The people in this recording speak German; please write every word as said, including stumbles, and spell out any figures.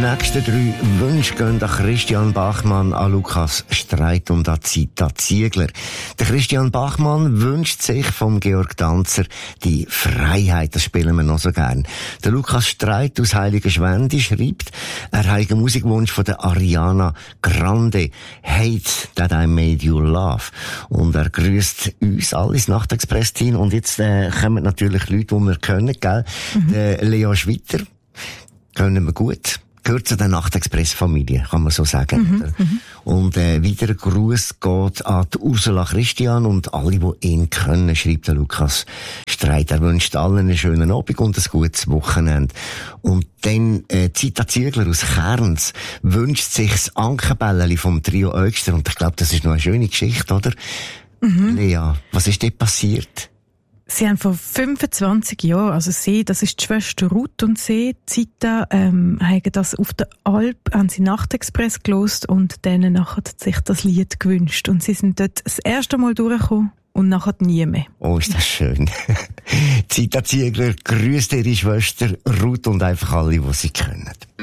nächsten drei Wünsche gehen an Christian Bachmann, an Lukas Streit und an Zita Ziegler. Der Christian Bachmann wünscht sich vom Georg Danzer die Freiheit, das spielen wir noch so gern. Der Lukas Streit aus Heiligenschwendi schreibt, er hat einen Musikwunsch von der Ariana Grande, Hate That I Made You Love. Und er grüßt uns alle ins Nachtexpress-Team. Und jetzt äh, kommen natürlich Leute, die wir kennen, gell? Mhm. Der Leo Schwitter kennen wir gut. Gehört zu der Nachtexpress-Familie, kann man so sagen. Mhm, und äh, wieder ein Gruß geht an die Ursula Christian und alle, die ihn kennen, schreibt der Lukas Streit. Er wünscht allen einen schönen Abend und ein gutes Wochenende. Und dann äh, Zita Ziegler aus Kerns wünscht sich das Ankenbälleli vom Trio Öxter. Und ich glaube, das ist noch eine schöne Geschichte, oder? Mhm. Lea, was ist dort passiert? Sie haben vor fünfundzwanzig Jahren, also sie, das ist die Schwester Ruth und sie, Zita, ähm, haben das auf der Alp, haben sie Nachtexpress gelost und denen nachher sich das Lied gewünscht. Und sie sind dort das erste Mal durchgekommen und nachher nie mehr. Oh, ist das schön. Zita Ziegler grüßt ihre Schwester Ruth und einfach alle, die sie kennen.